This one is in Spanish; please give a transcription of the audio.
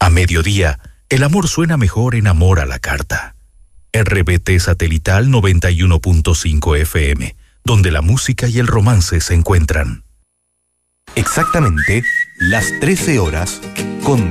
A mediodía, el amor suena mejor en Amor a la Carta. RBT Satelital 91.5 FM, donde la música y el romance se encuentran. Exactamente las 13 horas